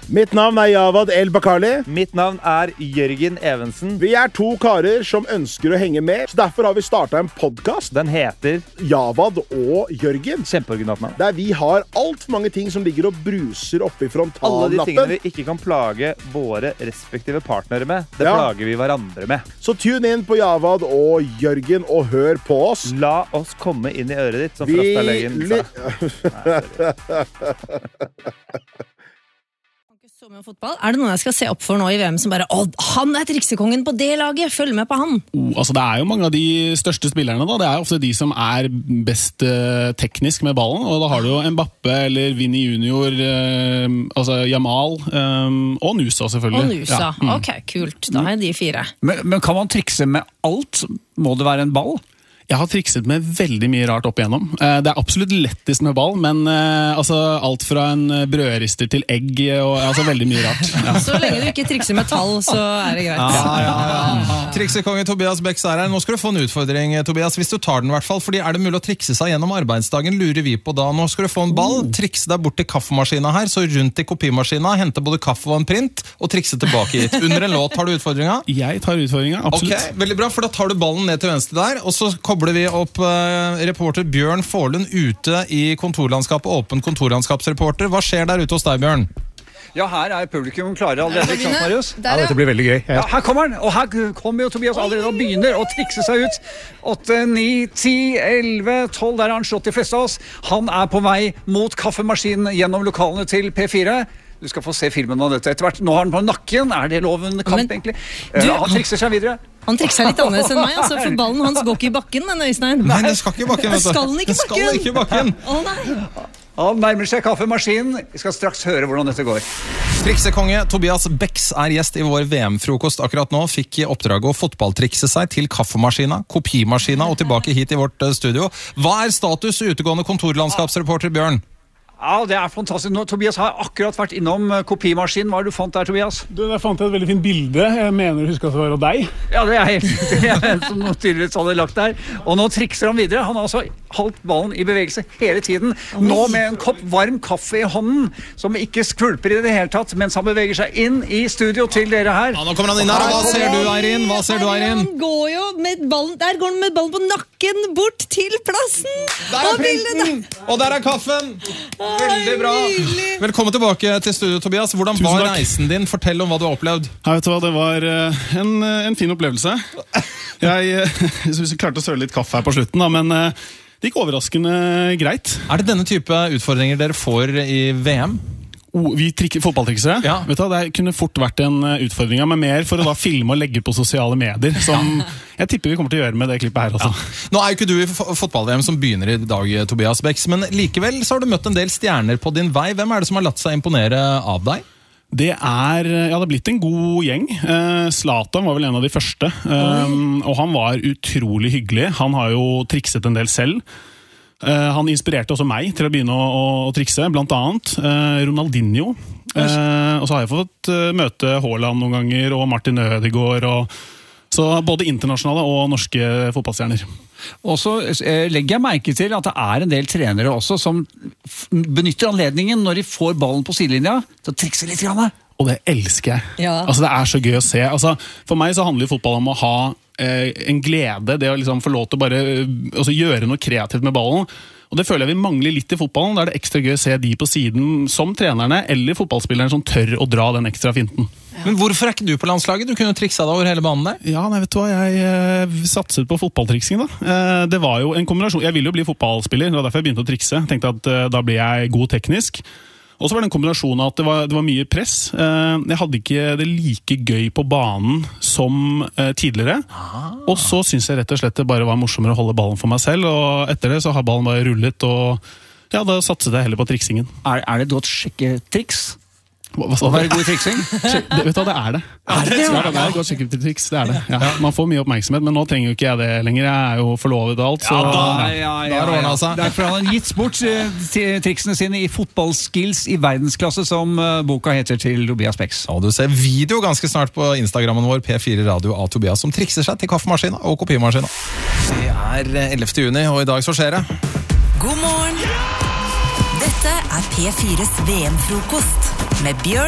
Mitt navn Javad El Bakali. Mitt navn Jørgen Evensen. Vi 2 karer som ønsker å henge med, så derfor har vi startet en podcast. Den heter Javad og Jørgen. Kjempeoriginalt navn. Der vi har alt for mange ting som ligger og bruser oppe i frontallappen. Alle de tingene vi ikke kan plage våre respektive partnere med, det plager vi hverandre med. Så tune inn på Javad og Jørgen og hør på oss. La oss komme inn i øret ditt, som Frostalegen sa. Så mye fotball. Det noen jeg skal se opp for nå i VM som bare, han triksekongen på det laget, følg med på han. Altså det jo mange av de største spillerne da, det ofte de som best teknisk med ballen, og da har du jo Mbappé eller Vinny Junior, altså Jamal, og Nusa selvfølgelig. Og Nusa, ok, kult, da har de 4. Men kan man trikse med alt? Må det være en ball? Jeg har trikset med veldig mye rart opp igjennom. Det absolutt lettest med ball, men altså, alt fra en brødrister til egg, og altså, veldig mye rart. Ja. Så lenge du ikke trikser med tall, så det greit. Ja. Triksekongen Tobias Becks her. Nå skal du få en utfordring, Tobias, hvis du tar den I hvert fall, fordi det mulig å trikse seg gjennom arbeidsdagen, lurer vi på da. Nå skal du få en ball, trikse deg bort til kaffemaskinen her, så rundt I kopimaskinen, hente både kaffe og en print, og trikse tilbake hit. Under en låt, tar du utfordringen? Jeg tar utfordringen, absolutt. Ok, veldig bra, for da tar du ballen ned til venstre der, og så kobler vi opp reporter Bjørn Forlund ute I kontorlandskapet, åpen kontorlandskapsreporter. Hva skjer der ute hos deg, Bjørn? Ja, her publikum klare allerede, ikke sant, Marius? Ja, dette blir veldig gøy. Ja, her kommer han, og her kommer jo Tobias allerede og begynner å trikse seg ut. 8, 9, 10, 11, 12, der har han slått de fleste av oss. Han på vei mot kaffemaskinen gjennom lokalene til P4. Du skal få se filmen av dette etter hvert. Nå har han på nakken. Det loven kamp, egentlig? Han trikser seg videre. Han trikser litt annerledes enn meg, altså, for ballen hans går ikke I bakken, den Øystein. Nei, den skal ikke I bakken. Skal den ikke I bakken? Nei. Han nærmer seg kaffemaskinen. Vi skal straks høre hvordan dette går. Triksekonge Tobias Becks gjest I vår VM-frokost akkurat nå. Fikk I oppdraget å fotballtrikse seg til kaffemaskina, kopimaskina og tilbake hit I vårt studio. Hva status utegående kontorlandskapsreporter Bjørn? Ja, det fantastisk. Nå, Tobias har akkurat vært innom kopimaskinen. Hva har du fant der, Tobias? Der fant jeg et veldig fint bilde. Jeg mener å huske at det var av deg. Ja, det helt som noe tydeligvis hadde lagt der. Og nå trikser han videre. Han har altså holdt ballen I bevegelse hele tiden. Nå med en kopp varm kaffe I hånden, som ikke skvulper I det hele tatt, mens han beveger seg inn I studio til dere her. Ja, nå kommer han inn her, og hva ser du, Eirin? Hva ser du, Eirin? Han går jo med ballen, der går han med ballen på nakken, bort til plassen. Der printen, og der kaffen. Veldig bra. Velkommen tilbake til studio, Tobias. Hvordan var reisen din? Fortell om hva du har opplevd. Ja, vet du hva, det var en fin opplevelse. Jeg synes jeg klarte å søle litt kaffe her på slutten, da, men det gikk overraskende greit. Det denne type utfordringer dere får I VM? Vi fotballtriksere? Ja. Vet du, det kunne fort vært en utfordring, men mer for å da filme og legge på sosiale medier, som jeg tipper vi kommer til å gjøre med det klippet her også. Ja. Nå jo ikke du I fotball-VM som begynner I dag, Tobias Becks, men likevel så har du møtt en del stjerner på din vei. Hvem det som har latt seg imponere av deg? Det det blitt en god gjeng. Zlatan var vel en av de første, og han var utrolig hyggelig. Han har jo trikset en del selv. Han inspirerte også meg til å begynne å trikse, blant annet Ronaldinho. Og så har jeg fått møte Haaland noen ganger, og Martin Ødegaard, så både internasjonale og norske fotballstjerner. Og så legger jeg merke til at det en del trenere også som benytter anledningen når de får ballen på sidelinja, til å trikse litt grann. Og det elsker jeg. Ja. Altså, det så gøy å se. Altså, for meg så handler fotball om å ha en glede, det å liksom få lov til å bare gjøre noe kreativt med ballen. Og det føler jeg vi mangler litt I fotballen. Da det ekstra gøy å se de på siden som trenerne eller fotballspillerne som tør å dra den ekstra finten. Men hvorfor ikke du på landslaget? Du kunne triksa deg over hele banen der. Ja, nei, vet du hva? Jeg satset på fotballtriksing da. Det var jo en kombinasjon. Jeg ville jo bli fotballspiller, det var derfor jeg begynte å trikse. Jeg tenkte at da blir jeg god teknisk. Og så var det en kombinasjon av at det var mye press. Jeg hadde ikke det like gøy på banen som tidligere. Og så synes jeg rett og slett det bare var morsommere å holde ballen for meg selv. Og etter det så har ballen bare rullet, og ja, da satset jeg heller på triksingen. Det et godt sjekketriks? Hva sa du? Være god I triksing? Vet du hva, det det. Det et godt sjekketriks, det det. Ja. Man får mye oppmerksomhet, men nå trenger jo ikke jeg det lenger. Jeg jo forlovet og alt, så... Ja. Derfor har han gitt bort triksene sine I fotballskills I verdensklasse, som boka heter til Tobias Becks. Og du ser video ganske snart på Instagrammen vår, P4 Radio av Tobias, som trikser seg til kaffemaskina og kopimaskina. Det 11. juni, og I dag så skjer det. God morgen! Dette P4s VM-frokost med Bjørn